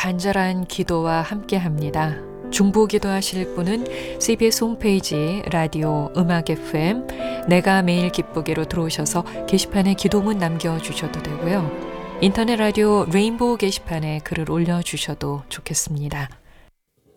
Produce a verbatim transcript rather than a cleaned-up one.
간절한 기도와 함께합니다. 중보 기도하실 분은 씨비에스 홈페이지 라디오 음악 에프엠 내가 매일 기쁘게로 들어오셔서 게시판에 기도문 남겨주셔도 되고요. 인터넷 라디오 레인보우 게시판에 글을 올려주셔도 좋겠습니다.